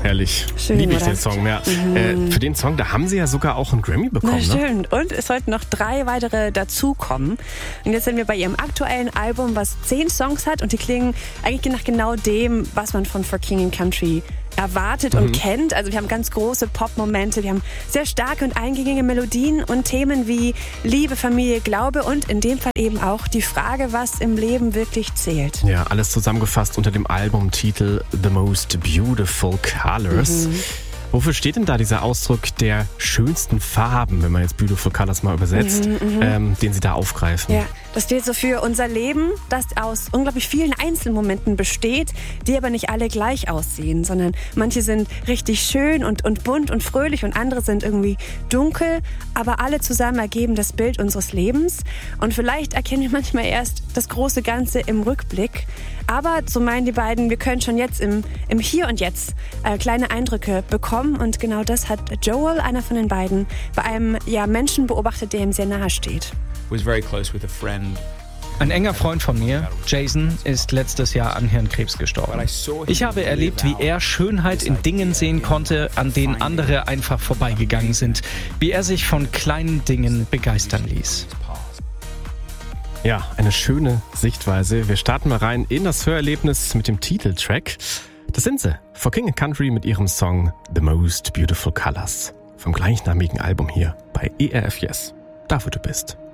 Herrlich. Schön, Liebe ich oder? den Song, ja. Für den Song, da haben sie ja sogar auch einen Grammy bekommen. Na, Ne? stimmt. Und es sollten noch 3 weitere dazukommen. Und jetzt sind wir bei ihrem aktuellen Album, was 10 Songs hat. Und die klingen eigentlich nach genau dem, was man von For King and Country erwartet und kennt. Also wir haben ganz große Pop-Momente, wir haben sehr starke und eingängige Melodien und Themen wie Liebe, Familie, Glaube und in dem Fall eben auch die Frage, was im Leben wirklich zählt. Ja, alles zusammengefasst unter dem Albumtitel The Most Beautiful Colors. Wofür steht denn da dieser Ausdruck der schönsten Farben, wenn man jetzt Beautiful Colors mal übersetzt, den sie da aufgreifen? Ja, das steht so für unser Leben, das aus unglaublich vielen Einzelmomenten besteht, die aber nicht alle gleich aussehen, sondern manche sind richtig schön und bunt und fröhlich und andere sind irgendwie dunkel, aber alle zusammen ergeben das Bild unseres Lebens. Und vielleicht erkennen wir manchmal erst das große Ganze im Rückblick. Aber, so meinen die beiden, wir können schon jetzt im Hier und Jetzt kleine Eindrücke bekommen. Und genau das hat Joel, einer von den beiden, bei einem Menschen beobachtet, der ihm sehr nahe steht. Was very close with a friend. Ein enger Freund von mir, Jason, ist letztes Jahr an Hirnkrebs gestorben. Ich habe erlebt, wie er Schönheit in Dingen sehen konnte, an denen andere einfach vorbeigegangen sind. Wie er sich von kleinen Dingen begeistern ließ. Ja, eine schöne Sichtweise. Wir starten mal rein in das Hörerlebnis mit dem Titeltrack. Das sind sie, For King and Country mit ihrem Song The Most Beautiful Colors vom gleichnamigen Album hier bei ERF Yes. Da, wo du bist.